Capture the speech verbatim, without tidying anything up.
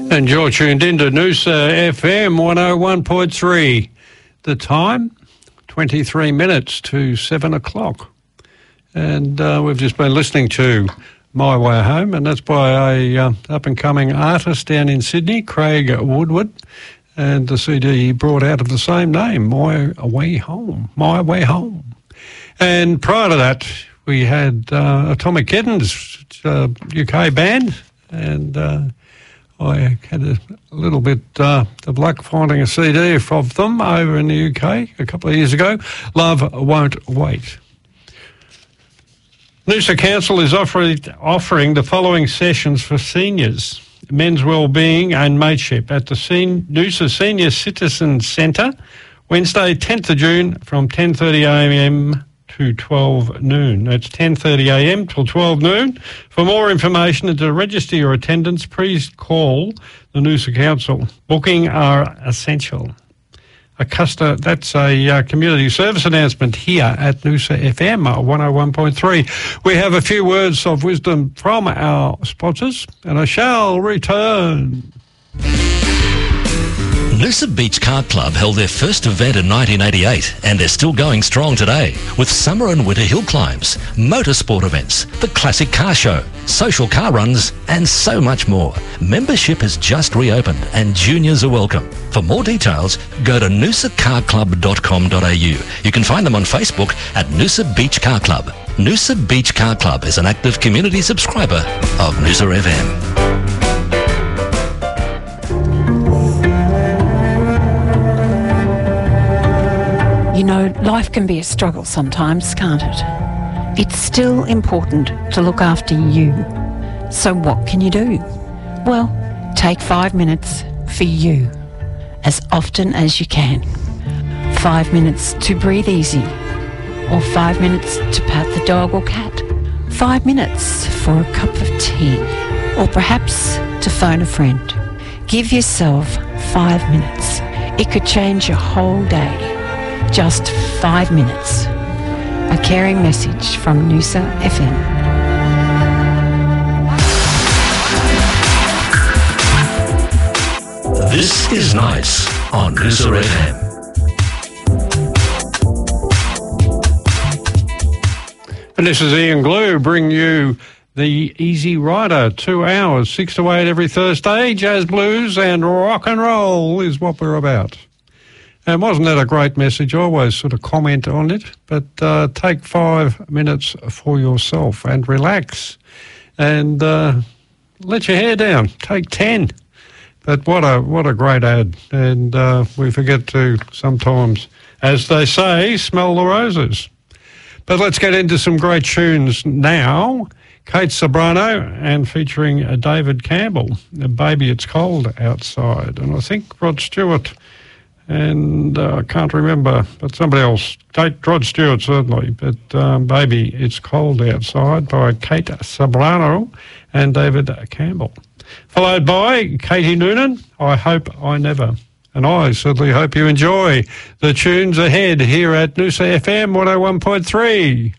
And you're tuned into Noosa F M one oh one point three. The time, twenty-three minutes to seven o'clock. And uh, we've just been listening to My Way Home, and that's by a uh, up-and-coming artist down in Sydney, Craig Woodward, and the C D he brought out of the same name, My Way Home, My Way Home. And prior to that, we had uh, Atomic Kittens, uh, U K band, and uh, I had a little bit uh, of luck finding a C D of them over in the U K a couple of years ago. Love Won't Wait. Noosa Council is offering, offering the following sessions for seniors: men's wellbeing and mateship at the Sen- Noosa Senior Citizen Centre, Wednesday tenth of June from ten thirty a m to twelve noon. That's ten thirty a m till twelve noon. For more information and to register your attendance, please call the Noosa Council. Booking are essential. A customer, that's a uh, community service announcement here at Noosa F M one oh one point three. We have a few words of wisdom from our sponsors, and I shall return. Noosa Beach Car Club held their first event in nineteen eighty-eight, and they're still going strong today with summer and winter hill climbs, motorsport events, the classic car show, social car runs, and so much more. Membership has just reopened and juniors are welcome. For more details, go to noosa car club dot com dot a u. You can find them on Facebook at Noosa Beach Car Club. Noosa Beach Car Club is an active community subscriber of Noosa F M. You know, life can be a struggle sometimes, can't it? It's still important to look after you. So what can you do? Well, take five minutes for you, as often as you can. Five minutes to breathe easy, or five minutes to pat the dog or cat. Five minutes for a cup of tea, or perhaps to phone a friend. Give yourself five minutes. It could change your whole day. Just five minutes. A caring message from Noosa F M. This is Nice on Noosa F M. And this is Ian Glue bringing you the Easy Rider. Two hours, six to eight every Thursday. Jazz, blues and rock and roll is what we're about. And wasn't that a great message? I always sort of comment on it, but uh, take five minutes for yourself and relax and uh, let your hair down. Take ten. But what a what a great ad. And uh, we forget to sometimes, as they say, smell the roses. But let's get into some great tunes now. Kate Sobrano and featuring uh, David Campbell, Baby It's Cold Outside. And I think Rod Stewart... And uh, I can't remember, but somebody else, Kate, Rod Stewart certainly, but um, Baby It's Cold Outside by Kate Sobrano and David Campbell. Followed by Katie Noonan, I Hope I Never. And I certainly hope you enjoy the tunes ahead here at Noosa F M one oh one point three.